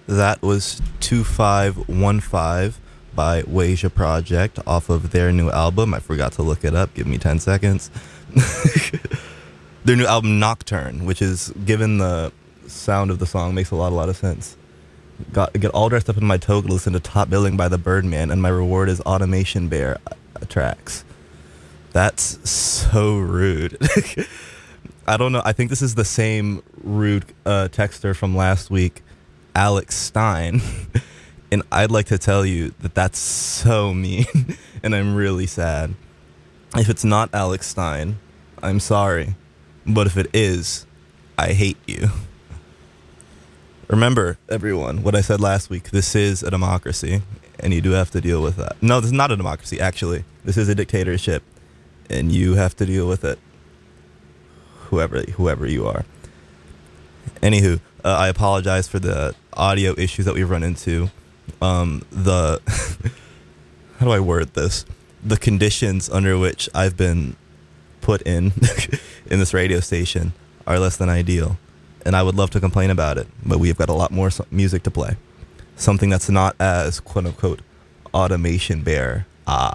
That was 2515 by Wasia Project off of their new album. I forgot to look it up. Give me 10 seconds. Their new album, Nocturne, which is, given the sound of the song, makes a lot of sense. Get all dressed up in my toga to listen to Top Billing by the Birdman, and my reward is Automation Bear tracks. That's so rude. I don't know. I think this is the same rude texter from last week, Alex Stein. And I'd like to tell you that that's so mean, and I'm really sad. If it's not Alex Stein, I'm sorry. But if it is, I hate you. Remember, everyone, what I said last week. This is a democracy, and you do have to deal with that. No, this is not a democracy, actually. This is a dictatorship, and you have to deal with it. Whoever you are. Anywho, I apologize for the audio issues that we've run into. How do I word this? The conditions under which I've been put in this radio station are less than ideal. And I would love to complain about it, but we've got a lot more music to play. Something that's not as, quote-unquote, Automation Bear.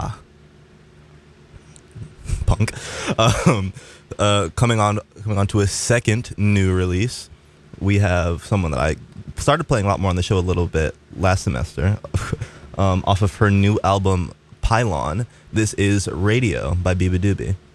Punk. Coming on to a second new release, we have someone that I started playing a lot more on the show a little bit last semester, off of her new album, Pylon. This is Radio by Biba Doobie.